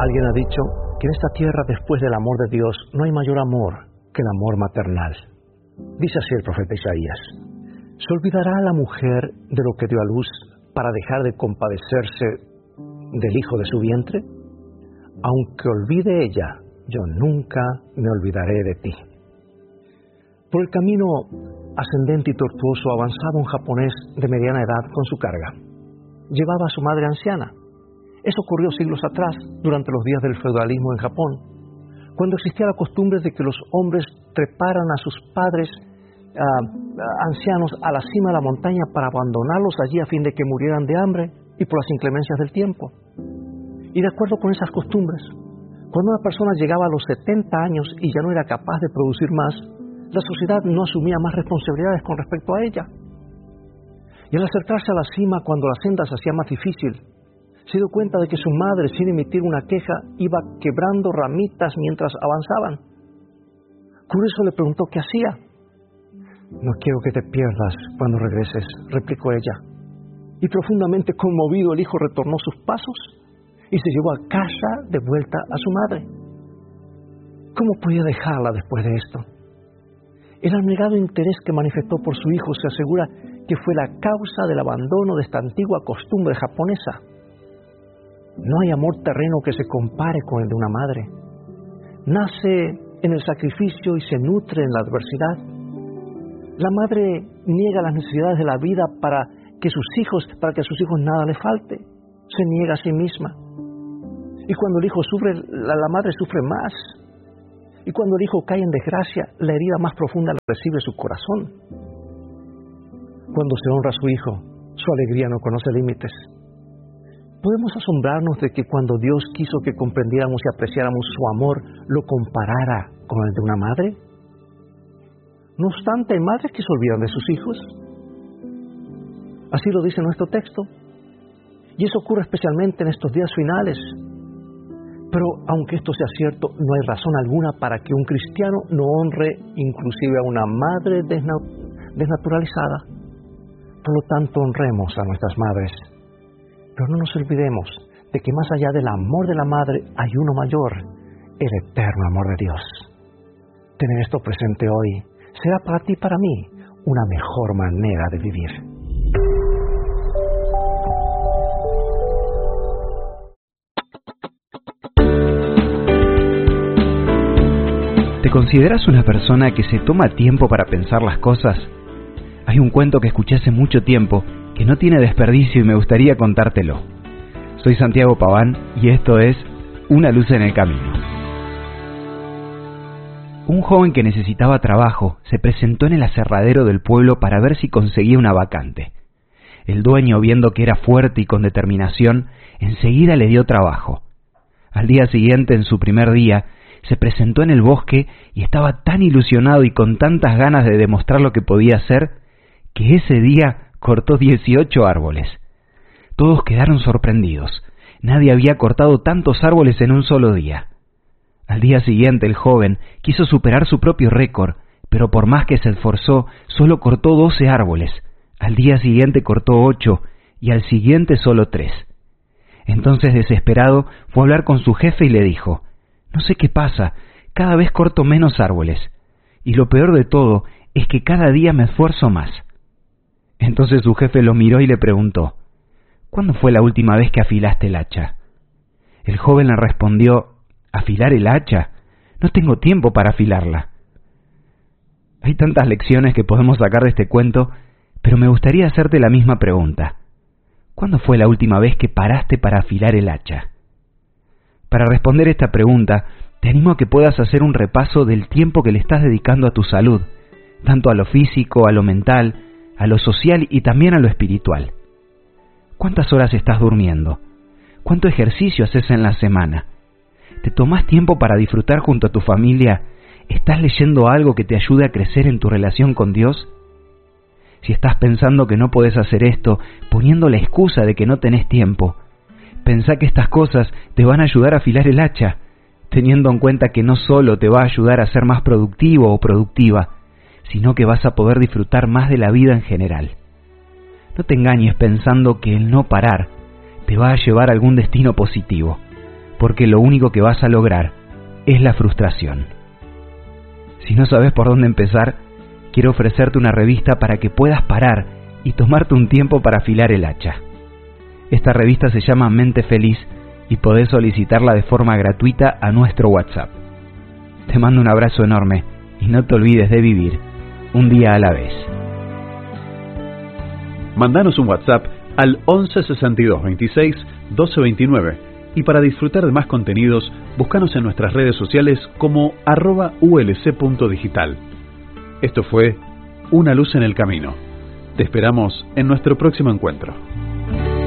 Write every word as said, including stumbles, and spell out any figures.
Alguien ha dicho que en esta tierra, después del amor de Dios, no hay mayor amor que el amor maternal. Dice así el profeta Isaías: ¿se olvidará la mujer de lo que dio a luz para dejar de compadecerse del hijo de su vientre? Aunque olvide ella, yo nunca me olvidaré de ti. Por el camino ascendente y tortuoso avanzaba un japonés de mediana edad con su carga. Llevaba a su madre anciana. Eso ocurrió siglos atrás, durante los días del feudalismo en Japón, cuando existía la costumbre de que los hombres treparan a sus padres uh, ancianos a la cima de la montaña para abandonarlos allí a fin de que murieran de hambre y por las inclemencias del tiempo. Y de acuerdo con esas costumbres, cuando una persona llegaba a los setenta años y ya no era capaz de producir más, la sociedad no asumía más responsabilidades con respecto a ella. Y al acercarse a la cima, cuando la senda se hacía más difícil, se dio cuenta de que su madre, sin emitir una queja, iba quebrando ramitas mientras avanzaban. Curioso le preguntó qué hacía. No quiero que te pierdas cuando regreses, replicó ella. Y profundamente conmovido, el hijo retornó sus pasos y se llevó a casa de vuelta a su madre. ¿Cómo podía dejarla después de esto? El abnegado interés que manifestó por su hijo se asegura que fue la causa del abandono de esta antigua costumbre japonesa. No hay amor terreno que se compare con el de una madre. Nace en el sacrificio y se nutre en la adversidad. La madre niega las necesidades de la vida para que sus hijos, para que a sus hijos nada le falte. Se niega a sí misma. Y cuando el hijo sufre, la, la madre sufre más. Y cuando el hijo cae en desgracia, la herida más profunda la recibe su corazón. Cuando se honra a su hijo, su alegría no conoce límites. ¿Podemos asombrarnos de que cuando Dios quiso que comprendiéramos y apreciáramos su amor, lo comparara con el de una madre? No obstante, hay madres que se olvidan de sus hijos. Así lo dice nuestro texto. Y eso ocurre especialmente en estos días finales. Pero aunque esto sea cierto, no hay razón alguna para que un cristiano no honre inclusive a una madre desna- desnaturalizada. Por lo tanto, honremos a nuestras madres. Pero no nos olvidemos de que más allá del amor de la madre hay uno mayor, el eterno amor de Dios. Tener esto presente hoy será para ti y para mí una mejor manera de vivir. ¿Te consideras una persona que se toma tiempo para pensar las cosas? Hay un cuento que escuché hace mucho tiempo que no tiene desperdicio y me gustaría contártelo. Soy Santiago Paván y esto es Una luz en el camino. Un joven que necesitaba trabajo se presentó en el aserradero del pueblo para ver si conseguía una vacante. El dueño, viendo que era fuerte y con determinación, enseguida le dio trabajo. Al día siguiente, en su primer día, se presentó en el bosque y estaba tan ilusionado y con tantas ganas de demostrar lo que podía hacer, que ese día cortó dieciocho árboles. Todos quedaron sorprendidos. Nadie había cortado tantos árboles en un solo día. Al día siguiente el joven quiso superar su propio récord, pero por más que se esforzó, solo cortó doce árboles. Al día siguiente cortó ocho y al siguiente solo tres. Entonces, desesperado, fue a hablar con su jefe y le dijo: «No sé qué pasa, cada vez corto menos árboles. Y lo peor de todo es que cada día me esfuerzo más». Entonces su jefe lo miró y le preguntó: «¿Cuándo fue la última vez que afilaste el hacha?». El joven le respondió: «¿Afilar el hacha? No tengo tiempo para afilarla». Hay tantas lecciones que podemos sacar de este cuento, pero me gustaría hacerte la misma pregunta. ¿Cuándo fue la última vez que paraste para afilar el hacha? Para responder esta pregunta, te animo a que puedas hacer un repaso del tiempo que le estás dedicando a tu salud, tanto a lo físico, a lo mental, a lo social y también a lo espiritual. ¿Cuántas horas estás durmiendo? ¿Cuánto ejercicio haces en la semana? ¿Te tomás tiempo para disfrutar junto a tu familia? ¿Estás leyendo algo que te ayude a crecer en tu relación con Dios? Si estás pensando que no podés hacer esto, poniendo la excusa de que no tenés tiempo, pensá que estas cosas te van a ayudar a afilar el hacha, teniendo en cuenta que no solo te va a ayudar a ser más productivo o productiva, sino que vas a poder disfrutar más de la vida en general. No te engañes pensando que el no parar te va a llevar a algún destino positivo, porque lo único que vas a lograr es la frustración. Si no sabes por dónde empezar, quiero ofrecerte una revista para que puedas parar y tomarte un tiempo para afilar el hacha. Esta revista se llama Mente Feliz y podés solicitarla de forma gratuita a nuestro WhatsApp. Te mando un abrazo enorme y no te olvides de vivir un día a la vez. Mandanos un WhatsApp al once sesenta y dos veintiséis doce veintinueve y para disfrutar de más contenidos, búscanos en nuestras redes sociales como arroba ulc.digital. Esto fue Una luz en el camino. Te esperamos en nuestro próximo encuentro.